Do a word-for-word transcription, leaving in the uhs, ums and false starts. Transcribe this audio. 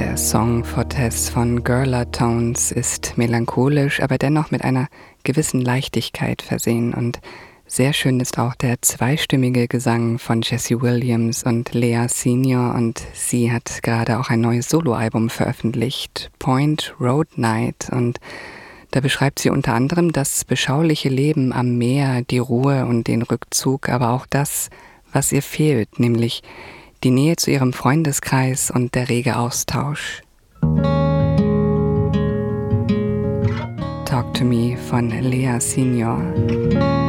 Der Song Fortes von Girla Tones ist melancholisch, aber dennoch mit einer gewissen Leichtigkeit versehen. Und sehr schön ist auch der zweistimmige Gesang von Jesse Williams und Lea Senior. Und sie hat gerade auch ein neues Soloalbum veröffentlicht, Point Road Night. Und da beschreibt sie unter anderem das beschauliche Leben am Meer, die Ruhe und den Rückzug, aber auch das, was ihr fehlt, nämlich die Nähe zu ihrem Freundeskreis und der rege Austausch. Talk to Me von Lea Senior.